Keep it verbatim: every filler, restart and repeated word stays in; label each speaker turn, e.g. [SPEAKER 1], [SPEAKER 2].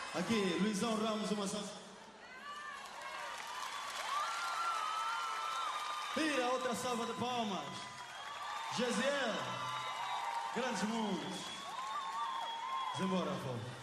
[SPEAKER 1] Aqui, Luizão Ramos, uma salva. Tira outra salva de palmas. Jaziel, grandes mundos. Vamos embora, povo.